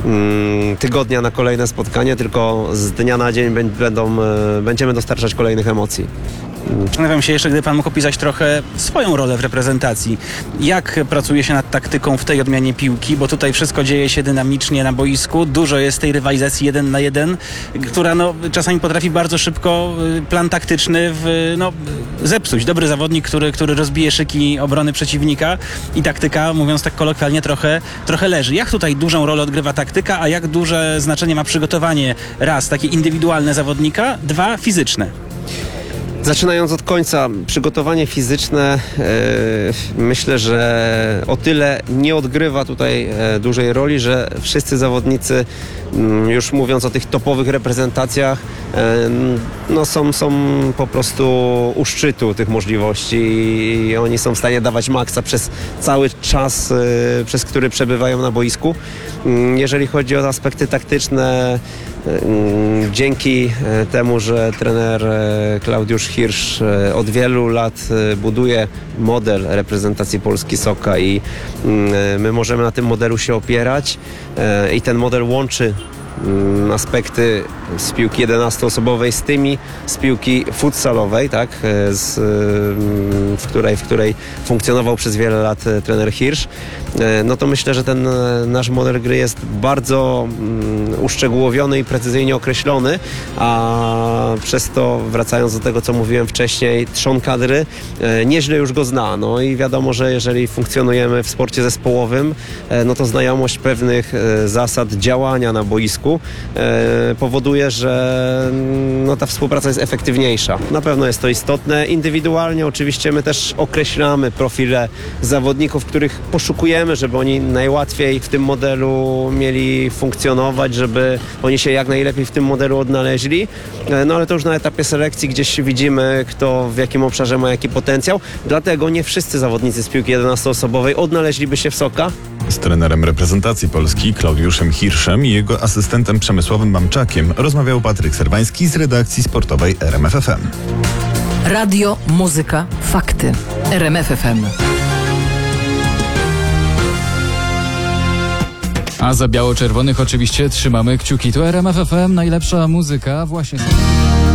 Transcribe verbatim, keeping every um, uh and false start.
mm, tygodnia na kolejne spotkanie, tylko z dnia na dzień będą, będziemy dostarczać kolejnych emocji. Zastanawiam się jeszcze, gdy pan mógł opisać trochę swoją rolę w reprezentacji. Jak pracuje się nad taktyką w tej odmianie piłki, bo tutaj wszystko dzieje się dynamicznie na boisku, dużo jest tej rywalizacji jeden na jeden, która no, czasami potrafi bardzo szybko plan taktyczny w, no, zepsuć. Dobry zawodnik, który, który rozbije szyki obrony przeciwnika i taktyka, mówiąc tak kolokwialnie, trochę, trochę leży. Jak tutaj dużą rolę odgrywa taktyka, a jak duże znaczenie ma przygotowanie raz, takie indywidualne zawodnika, dwa, fizyczne? Zaczynając od końca, przygotowanie fizyczne e, myślę, że o tyle nie odgrywa tutaj e, dużej roli, że wszyscy zawodnicy, m, już mówiąc o tych topowych reprezentacjach, e, no są, są po prostu u szczytu tych możliwości i oni są w stanie dawać maksa przez cały czas, e, przez który przebywają na boisku. Jeżeli chodzi o aspekty taktyczne, dzięki temu, że trener Klaudiusz Hirsch od wielu lat buduje model reprezentacji Polski Soka i my możemy na tym modelu się opierać i ten model łączy aspekty z piłki jedenastoosobowej z tymi z piłki futsalowej, tak, z, w, której, w której funkcjonował przez wiele lat trener Hirsch, no to myślę, że ten nasz model gry jest bardzo uszczegółowiony i precyzyjnie określony, a przez to, wracając do tego, co mówiłem wcześniej, trzon kadry nieźle już go zna. No i wiadomo, że jeżeli funkcjonujemy w sporcie zespołowym, no to znajomość pewnych zasad działania na boisku powoduje, że no, ta współpraca jest efektywniejsza. Na pewno jest to istotne. Indywidualnie oczywiście my też określamy profile zawodników, których poszukujemy, żeby oni najłatwiej w tym modelu mieli funkcjonować, żeby oni się jak najlepiej w tym modelu odnaleźli. No ale to już na etapie selekcji gdzieś widzimy, kto w jakim obszarze ma jaki potencjał. Dlatego nie wszyscy zawodnicy z piłki jedenastoosobowej odnaleźliby się w Soka. Z trenerem reprezentacji Polski Klaudiuszem Hirschem i jego asystentem Przemysławem Mamczakiem rozmawiał Patryk Serwański z redakcji sportowej R M F F M. Radio, muzyka, fakty. R M F F M. A za biało-czerwonych oczywiście trzymamy kciuki. To R M F F M, najlepsza muzyka właśnie.